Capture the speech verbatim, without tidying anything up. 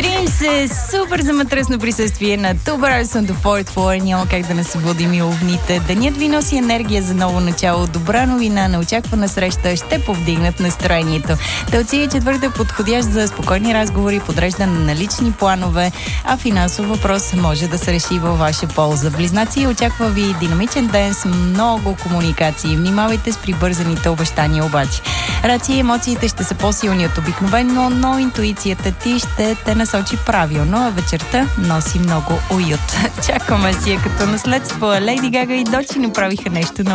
Дарим се супер замътръсно присъствие на Tuber до Fort Four. Няма как да не събудим и овните. Денят ви носи енергия за ново начало. Добра новина, неочаквана среща ще повдигнат настроението. Телци е четвъртък подходящ за спокойни разговори, подреждане на лични планове, а финансов въпрос може да се реши във ваша полза. Близнаци, очаква ви динамичен ден с много комуникации. Внимавайте с прибързаните обещания обаче. Раци, емоциите ще са по-силни от обикновено, но интуицията ти ще те насочи правилно, а вечерта носи много уют. Чакаме си я като наследство. Лейди Гага и Дочи направиха нещо ново.